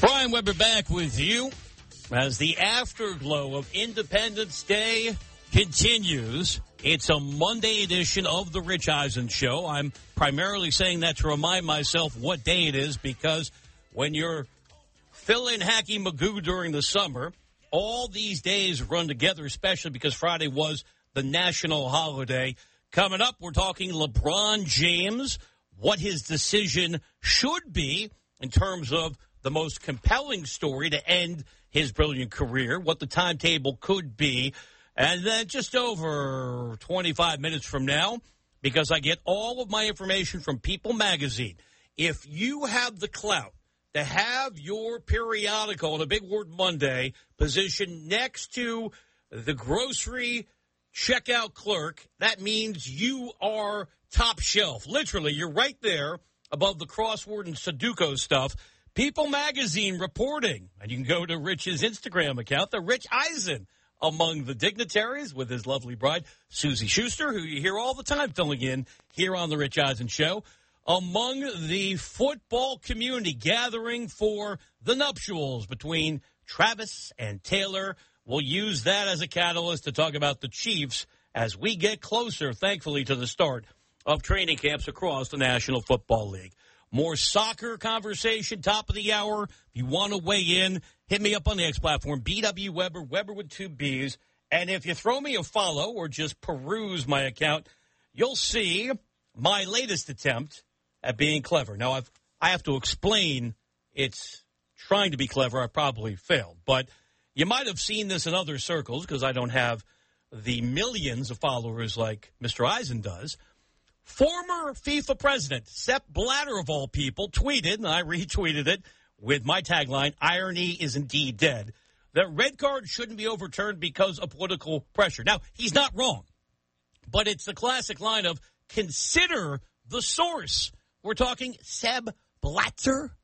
Brian Weber back with you as the afterglow of Independence Day continues. It's a Monday edition of the Rich Eisen Show. I'm primarily saying that to remind myself what day it is, because when you're filling Hacky Magoo during the summer, all these days run together, especially because Friday was the national holiday. Coming up, we're talking LeBron James, what his decision should be in terms of the most compelling story to end his brilliant career, what the timetable could be. And then just over 25 minutes from now, because I get all of my information from People Magazine, if you have the clout to have your periodical on a Big Word Monday positioned next to the grocery checkout clerk, that means you are top shelf. Literally, you're right there above the crossword and Sudoku stuff. People Magazine reporting, and you can go to Rich's Instagram account, the Rich Eisen, among the dignitaries with his lovely bride, Susie Schuster, who you hear all the time filling in here on the Rich Eisen Show. Among the football community gathering for the nuptials between Travis and Taylor. We'll use that as a catalyst to talk about the Chiefs as we get closer, thankfully, to the start of training camps across the National Football League. More soccer conversation, top of the hour. If you want to weigh in, hit me up on the X platform, BW Weber, Weber with 2 B's. And if you throw me a follow or just peruse my account, you'll see my latest attempt at being clever. Now, I have to explain it's trying to be clever. I probably failed. But you might have seen this in other circles because I don't have the millions of followers like Mr. Eisen does. Former FIFA president Sepp Blatter, of all people, tweeted, and I retweeted it with my tagline, "Irony is indeed dead," that red cards shouldn't be overturned because of political pressure. Now, he's not wrong, but it's the classic line of consider the source. We're talking Sepp Blatter,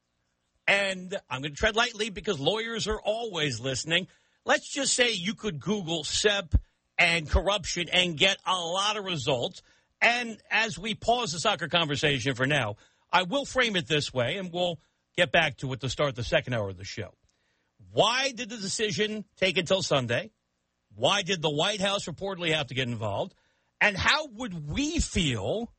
and I'm going to tread lightly because lawyers are always listening. Let's just say you could Google Sepp and corruption and get a lot of results. And as we pause the soccer conversation for now, I will frame it this way, and we'll get back to it to start the second hour of the show. Why did the decision take until Sunday? Why did the White House reportedly have to get involved? And how would we feel,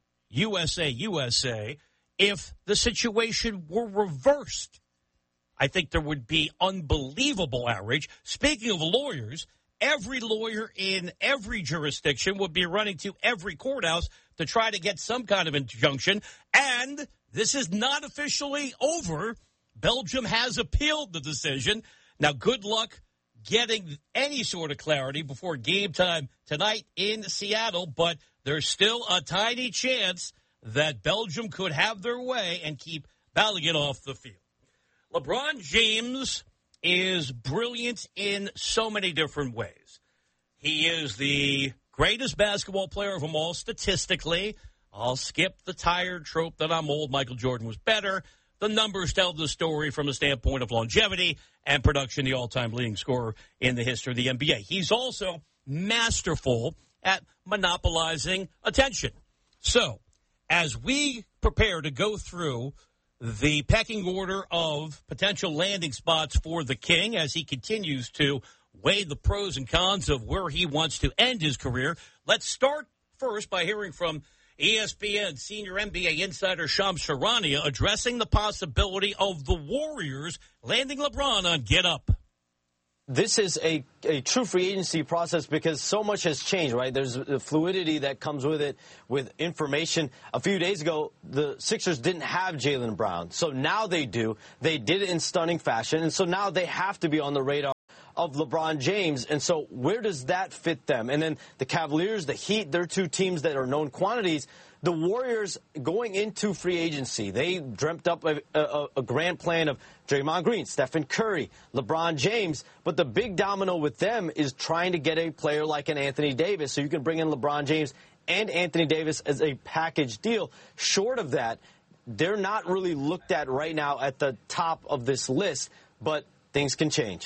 USA, if the situation were reversed? I think there would be unbelievable outrage. Speaking of lawyers, every lawyer in every jurisdiction would be running to every courthouse to try to get some kind of injunction. And this is not officially over. Belgium has appealed the decision. Now, good luck getting any sort of clarity before game time tonight in Seattle. But there's still a tiny chance that Belgium could have their way and keep Balogun off the field. LeBron James is brilliant in so many different ways. He is the greatest basketball player of them all statistically. I'll skip the tired trope that I'm old. Michael Jordan was better. The numbers tell the story from the standpoint of longevity and production, the all-time leading scorer in the history of the NBA. He's also masterful at monopolizing attention. So, as we prepare to go through the pecking order of potential landing spots for the King as he continues to weigh the pros and cons of where he wants to end his career. Let's start first by hearing from ESPN senior NBA insider Shams Charania addressing the possibility of the Warriors landing LeBron on Get Up. This is a true free agency process because so much has changed, right? There's the fluidity that comes with it, with information. A few days ago, the Sixers didn't have Jaylen Brown. So now they do. They did it in stunning fashion. And so now they have to be on the radar of LeBron James. And so where does that fit them? And then the Cavaliers, the Heat, they're two teams that are known quantities. The Warriors going into free agency, they dreamt up a grand plan of Draymond Green, Stephen Curry, LeBron James. But the big domino with them is trying to get a player like an Anthony Davis. So you can bring in LeBron James and Anthony Davis as a package deal. Short of that, they're not really looked at right now at the top of this list. But things can change.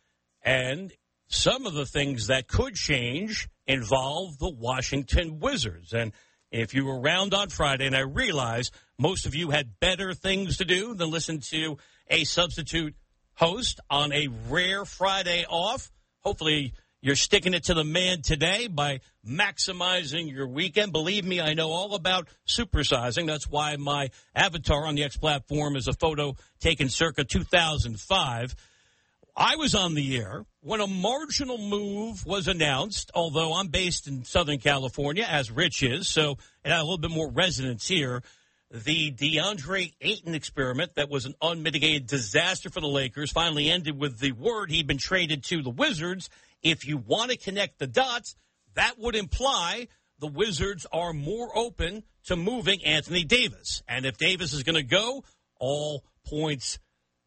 And some of the things that could change involve the Washington Wizards. And if you were around on Friday, and I realize most of you had better things to do than listen to a substitute host on a rare Friday off. Hopefully you're sticking it to the man today by maximizing your weekend. Believe me, I know all about supersizing. That's why my avatar on the X platform is a photo taken circa 2005. I was on the air when a marginal move was announced, although I'm based in Southern California, as Rich is, so it had a little bit more resonance here. The DeAndre Ayton experiment that was an unmitigated disaster for the Lakers finally ended with the word he'd been traded to the Wizards. If you want to connect the dots, that would imply the Wizards are more open to moving Anthony Davis. And if Davis is going to go, all points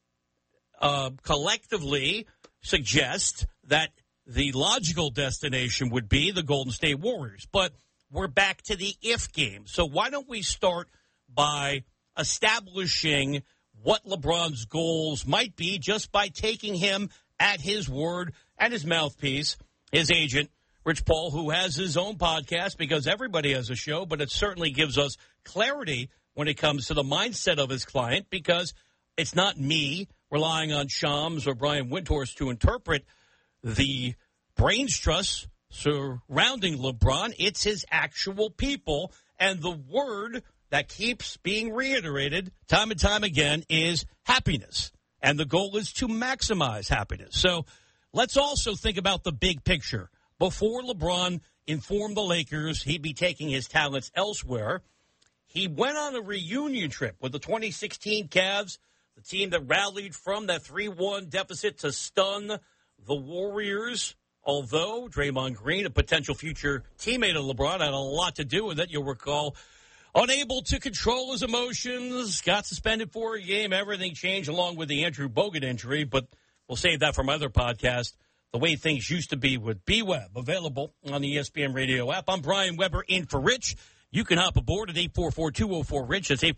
collectively suggest that the logical destination would be the Golden State Warriors. But we're back to the if game. So why don't we start by establishing what LeBron's goals might be just by taking him at his word and his mouthpiece, his agent, Rich Paul, who has his own podcast because everybody has a show, but it certainly gives us clarity when it comes to the mindset of his client because it's not me relying on Shams or Brian Windhorst to interpret the brains trust surrounding LeBron. It's his actual people, and the word that keeps being reiterated time and time again is happiness. And the goal is to maximize happiness. So let's also think about the big picture. Before LeBron informed the Lakers he'd be taking his talents elsewhere, he went on a reunion trip with the 2016 Cavs, the team that rallied from that 3-1 deficit to stun the Warriors. Although Draymond Green, a potential future teammate of LeBron, had a lot to do with it. You'll recall, unable to control his emotions, got suspended for a game. Everything changed along with the Andrew Bogut injury, but we'll save that for my other podcast, The Way Things Used to Be with B-Web, available on the ESPN radio app. I'm Brian Weber in for Rich. You can hop aboard at 844-204-RICH. That's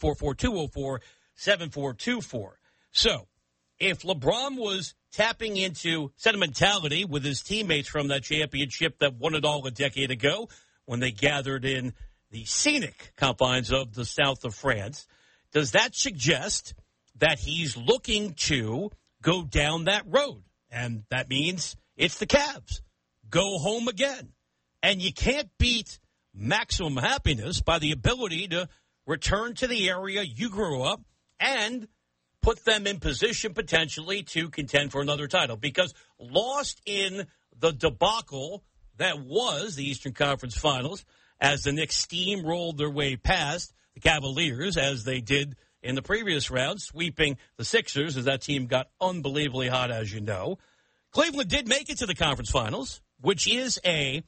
844-204-7424. So if LeBron was tapping into sentimentality with his teammates from that championship that won it all a decade ago when they gathered in the scenic confines of the south of France, does that suggest that he's looking to go down that road? And that means it's the Cavs. Go home again. And you can't beat maximum happiness by the ability to return to the area you grew up and put them in position potentially to contend for another title. Because lost in the debacle that was the Eastern Conference Finals, as the Knicks steamrolled their way past the Cavaliers, as they did in the previous round, sweeping the Sixers as that team got unbelievably hot, as you know. Cleveland did make it to the conference finals, which is a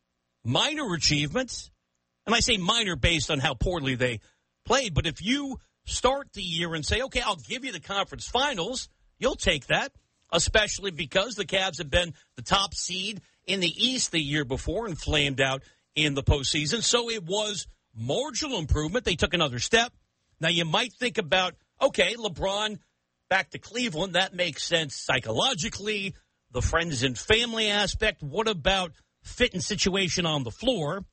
minor achievement. And I say minor based on how poorly they played. But if you start the year and say, okay, I'll give you the conference finals, you'll take that, especially because the Cavs have been the top seed in the East the year before and flamed out in the postseason. So it was marginal improvement. They took another step. Now you might think about, okay, LeBron back to Cleveland. That makes sense psychologically, the friends and family aspect. What about fit and situation on the floor?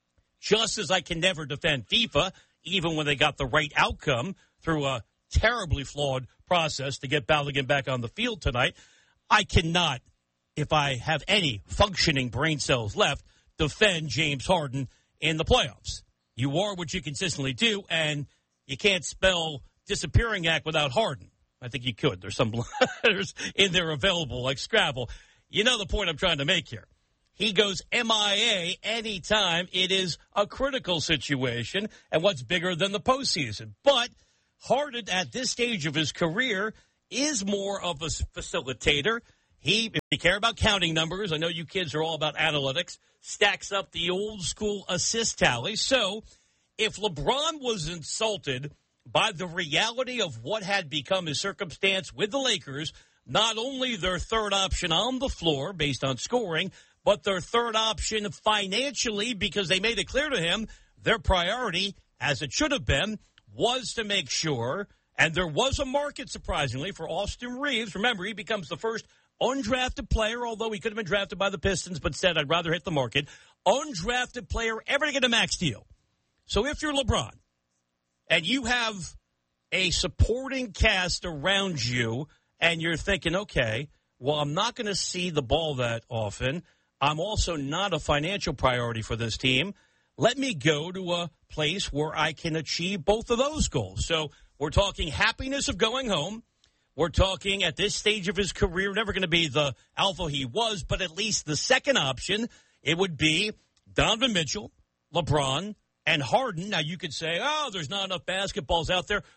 Just as I can never defend FIFA, even when they got the right outcome through a terribly flawed process to get Balogun back on the field tonight, I cannot, if I have any functioning brain cells left, defend James Harden in the playoffs. You are what you consistently do, and you can't spell disappearing act without Harden. I think you could. There's some letters in there available, like Scrabble. You know the point I'm trying to make here. He goes MIA anytime it is a critical situation, and what's bigger than the postseason. But Harden, at this stage of his career, is more of a facilitator. If you care about counting numbers, I know you kids are all about analytics, stacks up the old school assist tally. So if LeBron was insulted by the reality of what had become his circumstance with the Lakers, not only their third option on the floor based on scoring, but their third option financially, because they made it clear to him their priority, as it should have been, was to make sure, and there was a market, surprisingly, for Austin Reeves. Remember, he becomes the first undrafted player, although he could have been drafted by the Pistons, but said, I'd rather hit the market, undrafted player ever to get a max deal. So if you're LeBron and you have a supporting cast around you and you're thinking, okay, well, I'm not going to see the ball that often. I'm also not a financial priority for this team. Let me go to a place where I can achieve both of those goals. So we're talking happiness of going home. We're talking at this stage of his career, never going to be the alpha he was, but at least the second option, it would be Donovan Mitchell, LeBron, and Harden. Now, you could say, oh, there's not enough basketballs out there.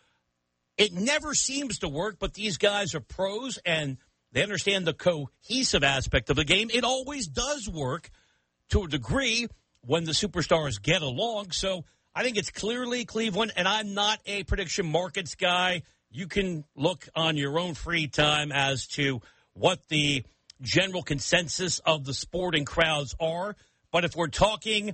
It never seems to work, but these guys are pros, and they understand the cohesive aspect of the game. It always does work to a degree when the superstars get along. So I think it's clearly Cleveland, and I'm not a prediction markets guy. You can look on your own free time as to what the general consensus of the sporting crowds are. But if we're talking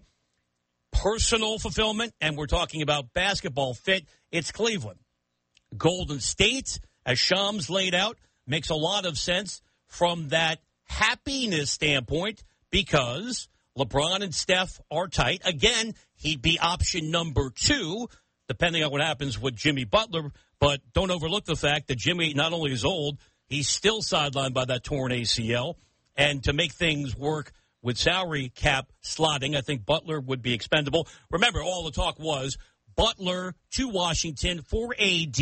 personal fulfillment and we're talking about basketball fit, it's Cleveland. Golden State, as Shams laid out, makes a lot of sense from that happiness standpoint because LeBron and Steph are tight. Again, he'd be option number 2, depending on what happens with Jimmy Butler. But don't overlook the fact that Jimmy not only is old, he's still sidelined by that torn ACL. And to make things work with salary cap slotting, I think Butler would be expendable. Remember, all the talk was Butler to Washington for AD,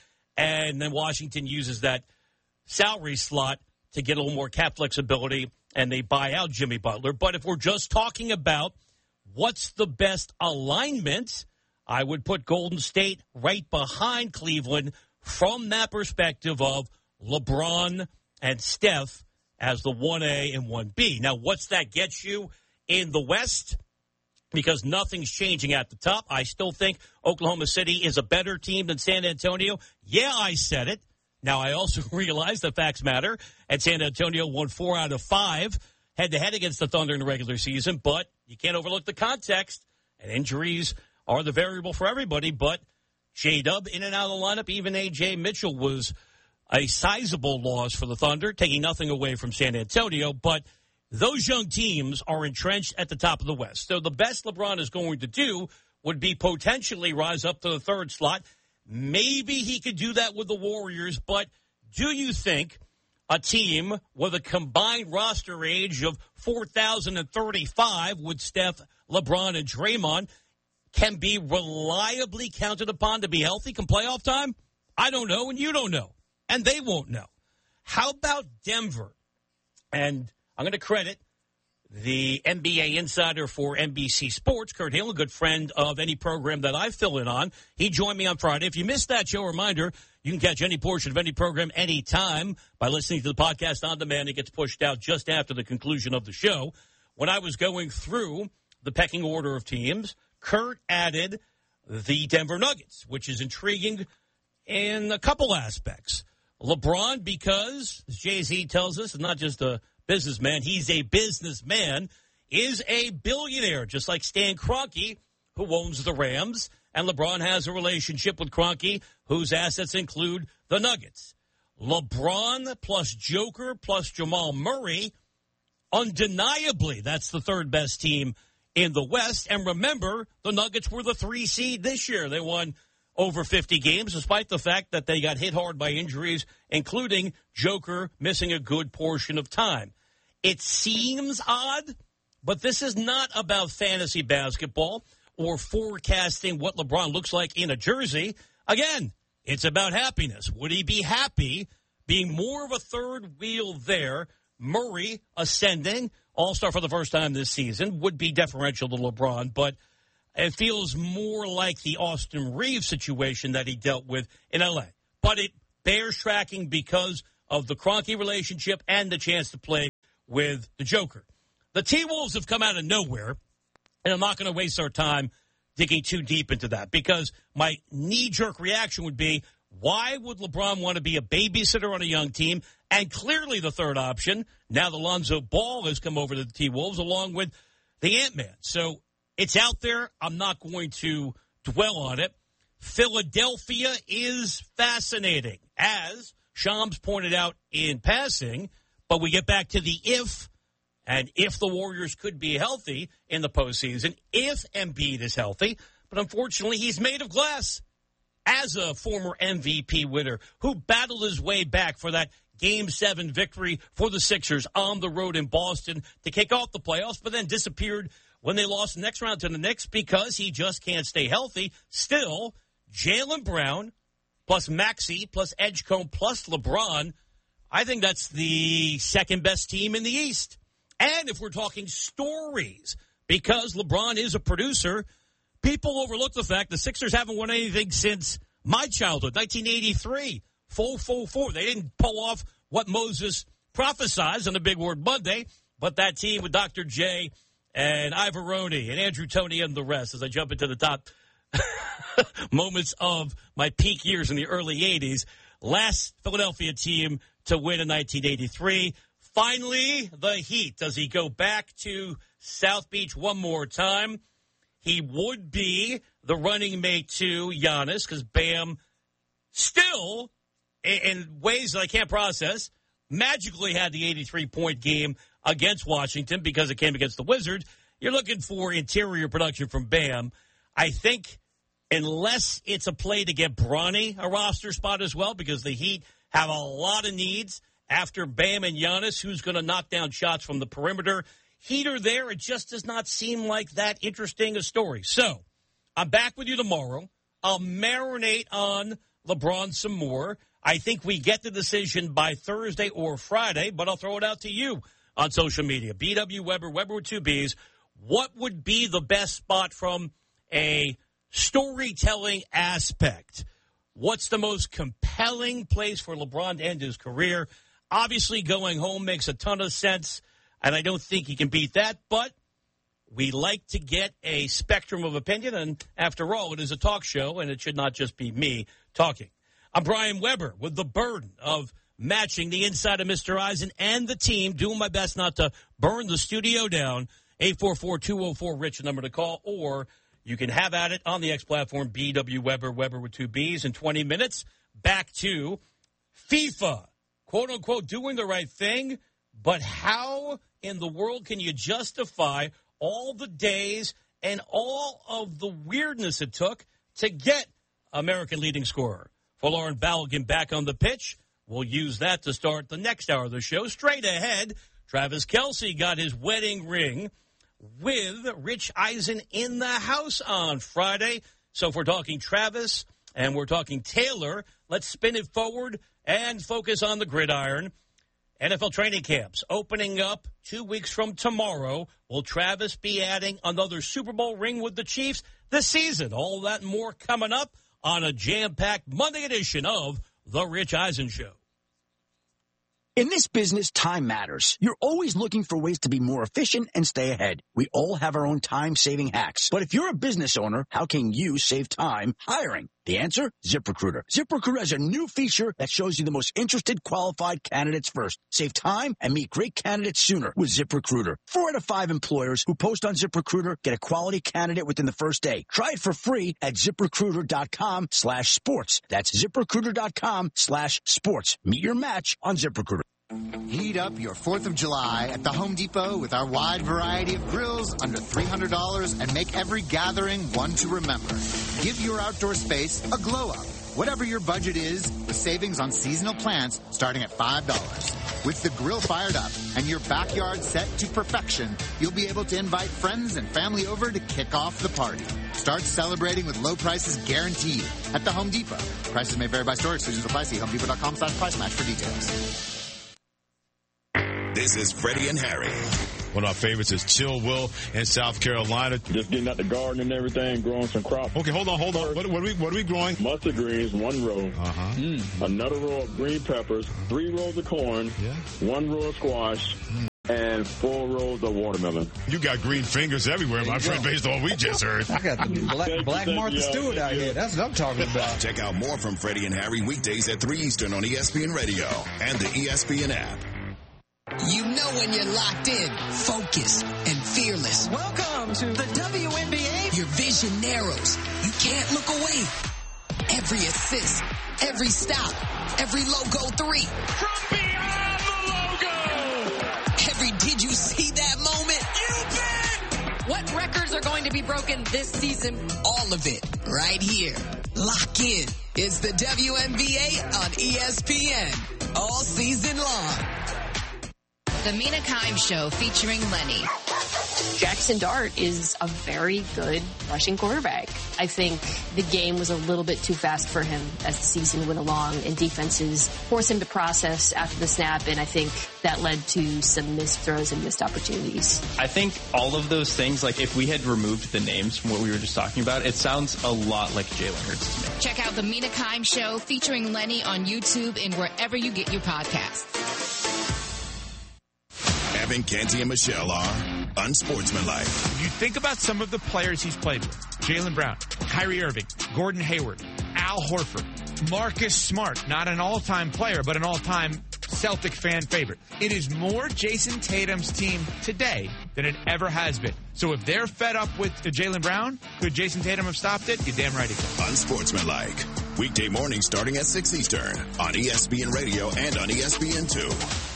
and then Washington uses that salary slot to get a little more cap flexibility, and they buy out Jimmy Butler. But if we're just talking about what's the best alignment, I would put Golden State right behind Cleveland from that perspective of LeBron and Steph as the 1A and 1B. Now, what's that get you in the West? Because nothing's changing at the top. I still think Oklahoma City is a better team than San Antonio. Yeah, I said it. Now, I also realize that facts matter, and San Antonio won 4 out of 5 head-to-head against the Thunder in the regular season, but you can't overlook the context, and injuries are the variable for everybody, but J-Dub in and out of the lineup, even A.J. Mitchell was a sizable loss for the Thunder, taking nothing away from San Antonio, but those young teams are entrenched at the top of the West. So the best LeBron is going to do would be potentially rise up to the 3rd slot. Maybe he could do that with the Warriors, but do you think a team with a combined roster age of 4,035 with Steph, LeBron, and Draymond can be reliably counted upon to be healthy come playoff time? I don't know, and you don't know, and they won't know. How about Denver? And I'm going to credit the NBA insider for NBC Sports, Kurt Hill, a good friend of any program that I fill in on. He joined me on Friday. If you missed that show, reminder, you can catch any portion of any program anytime by listening to the podcast on demand. It gets pushed out just after the conclusion of the show. When I was going through the pecking order of teams, Kurt added the Denver Nuggets, which is intriguing in a couple aspects. LeBron, because, as Jay-Z tells us, is not just a businessman, he's a businessman, is a billionaire, just like Stan Kroenke, who owns the Rams. And LeBron has a relationship with Kroenke, whose assets include the Nuggets. LeBron plus Joker plus Jamal Murray, undeniably, that's the 3rd best team in the West. And remember, the Nuggets were the 3 seed this year. They won over 50 games, despite the fact that they got hit hard by injuries, including Joker missing a good portion of time. It seems odd, but this is not about fantasy basketball or forecasting what LeBron looks like in a jersey. Again, it's about happiness. Would he be happy being more of a 3rd wheel there? Murray ascending, all-star for the first time this season, would be deferential to LeBron, but it feels more like the Austin Reeves situation that he dealt with in L.A. But it bears tracking because of the Kroenke relationship and the chance to play with the Joker. The T-Wolves have come out of nowhere, and I'm not going to waste our time digging too deep into that because my knee-jerk reaction would be, why would LeBron want to be a babysitter on a young team? And clearly the 3rd option, now that Lonzo Ball has come over to the T-Wolves along with the Ant-Man. So it's out there. I'm not going to dwell on it. Philadelphia is fascinating, as Shams pointed out in passing, but we get back to the if, and if the Warriors could be healthy in the postseason, if Embiid is healthy, but unfortunately he's made of glass. as a former MVP winner who battled his way back for that Game 7 victory for the Sixers on the road in Boston to kick off the playoffs, but then disappeared when they lost the next round to the Knicks because he just can't stay healthy. Still, Jaylen Brown plus Maxey plus Edgecombe plus LeBron, I think that's the second best team in the East. And if we're talking stories, because LeBron is a producer, people overlook the fact the Sixers haven't won anything since my childhood, 1983. Full. They didn't pull off what Moses prophesied on the Big Word Monday, but that team with Dr. J and Ivoroni and Andrew Toney and the rest, as I jump into the top moments of my peak years in the early 80s, last Philadelphia team to win in 1983. Finally, the Heat. Does he go back to South Beach one more time? He would be the running mate to Giannis because Bam still, in ways that I can't process, magically had the 83-point game against Washington because it came against the Wizards. You're looking for interior production from Bam. I think unless it's a play to get Bronny a roster spot as well, because the Heat have a lot of needs after Bam and Giannis, who's going to knock down shots from the perimeter. Heat are there. It just does not seem like that interesting a story. So I'm back with you tomorrow. I'll marinate on LeBron some more. I think we get the decision by Thursday or Friday, but I'll throw it out to you on social media. BW Weber, Weber with 2 Bs. What would be the best spot from a storytelling aspect? What's the most compelling place for LeBron to end his career? Obviously, going home makes a ton of sense, and I don't think he can beat that, but we like to get a spectrum of opinion, and after all, it is a talk show, and it should not just be me talking. I'm Brian Weber with the burden of matching the inside of Mr. Eisen and the team, doing my best not to burn the studio down. 844-204-RICH, number to call, or you can have at it on the X platform, BW Weber, Weber with 2 Bs. In 20 minutes, back to FIFA, quote-unquote, doing the right thing, but how in the world can you justify all the days and all of the weirdness it took to get American leading scorer? For Lauren Balogun back on the pitch, we'll use that to start the next hour of the show. Straight ahead, Travis Kelce got his wedding ring with Rich Eisen in the house on Friday. So if we're talking Travis and we're talking Taylor, let's spin it forward and focus on the gridiron. NFL training camps opening up 2 weeks from tomorrow. Will Travis be adding another Super Bowl ring with the Chiefs this season? All that and more coming up on a jam-packed Monday edition of The Rich Eisen Show. In this business, time matters. You're always looking for ways to be more efficient and stay ahead. We all have our own time-saving hacks. But if you're a business owner, how can you save time hiring? The answer? ZipRecruiter. ZipRecruiter has a new feature that shows you the most interested qualified candidates first. Save time and meet great candidates sooner with ZipRecruiter. 4 out of 5 employers who post on ZipRecruiter get a quality candidate within the first day. Try it for free at ZipRecruiter.com/sports. That's ZipRecruiter.com/sports. Meet your match on ZipRecruiter. Heat up your 4th of July at the Home Depot with our wide variety of grills under $300 and make every gathering one to remember. Give your outdoor space a glow up. Whatever your budget is, with savings on seasonal plants starting at $5. With the grill fired up and your backyard set to perfection, you'll be able to invite friends and family over to kick off the party. Start celebrating with low prices guaranteed at the Home Depot. Prices may vary by store. Exclusions apply. See HomeDepot.com/price match for details. This is Freddie and Harry. One of our favorites is Chill Will in South Carolina. Just getting out the garden and everything, growing some crops. Okay, hold on. What are we growing? Mustard greens, 1 row. Another row of green peppers, 3 rows of corn, 1 row of squash, and 4 rows of watermelon. You got green fingers everywhere, my friend, based on what we just heard. I got the black Martha Stewart out here. That's what I'm talking about. Check out more from Freddie and Harry weekdays at 3 Eastern on ESPN Radio and the ESPN app. You know when you're locked in, focused, and fearless. Welcome to the WNBA. Your vision narrows. You can't look away. Every assist, every stop, every logo 3. From beyond the logo. Every did you see that moment? You bet. What records are going to be broken this season? All of it right here. lock in. It's the WNBA on ESPN all season long. The Mina Kimes Show featuring Lenny. Jackson Dart is a very good rushing quarterback. I think the game was a little bit too fast for him as the season went along, and defenses forced him to process after the snap, and I think that led to some missed throws and missed opportunities. I think all of those things, like if we had removed the names from what we were just talking about, it sounds a lot like Jalen Hurts to me. Check out the Mina Kimes Show featuring Lenny on YouTube and wherever you get your podcasts. Evan, Canty, and Michelle are unsportsmanlike. If you think about some of the players he's played with, Jaylen Brown, Kyrie Irving, Gordon Hayward, Al Horford, Marcus Smart, not an all-time player, but an all-time Celtic fan favorite. It is more Jason Tatum's team today than it ever has been. So if they're fed up with Jaylen Brown, could Jason Tatum have stopped it? You're damn right he could. Unsportsmanlike. Weekday mornings starting at 6 Eastern on ESPN Radio and on ESPN2.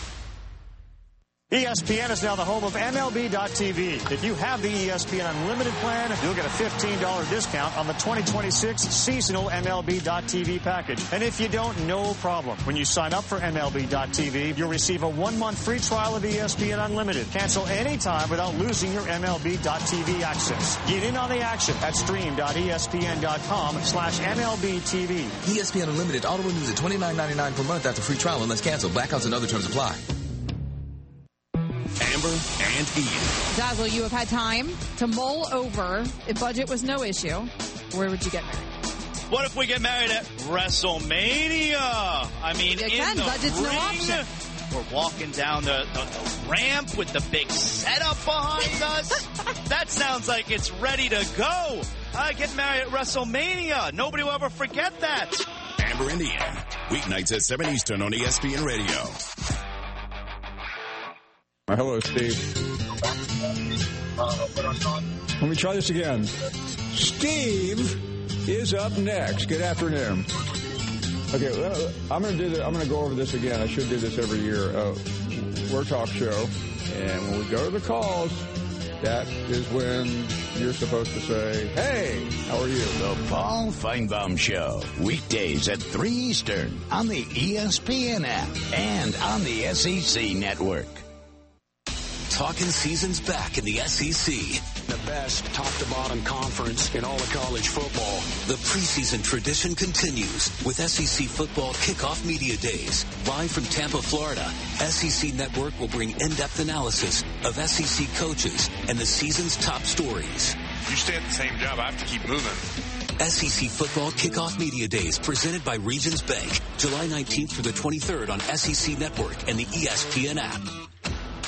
ESPN is now the home of MLB.tv. If you have the ESPN Unlimited plan, you'll get a $15 discount on the 2026 seasonal MLB.tv package. And if you don't, no problem. When you sign up for MLB.tv, you'll receive a 1-month free trial of ESPN Unlimited. Cancel anytime without losing your MLB.tv access. Get in on the action at stream.espn.com/MLB.tv. ESPN Unlimited auto renews at $29.99 per month after free trial unless canceled. Blackouts and other terms apply. Amber and Ian. Dazzle, you have had time to mull over. If budget was no issue, where would you get married? What if we get married at WrestleMania? I mean, budget's no option. We're walking down the ramp with the big setup behind us. That sounds like it's ready to go. Get married at WrestleMania. Nobody will ever forget that. Amber and Ian. Weeknights at 7 Eastern on ESPN Radio. Hello, Steve. Let me try this again. Steve is up next. Good afternoon. Okay, I'm going to go over this again. I should do this every year. We're a talk show, and when we go to the calls, that is when you're supposed to say, hey, how are you? The Paul Feinbaum Show, weekdays at 3 Eastern on the ESPN app and on the SEC Network. Talking season's back in the SEC. The best top-to-bottom conference in all of college football. The preseason tradition continues with SEC Football Kickoff Media Days. Live from Tampa, Florida, SEC Network will bring in-depth analysis of SEC coaches and the season's top stories. You stay at the same job, I have to keep moving. SEC Football Kickoff Media Days presented by Regions Bank, July 19th through the 23rd on SEC Network and the ESPN app.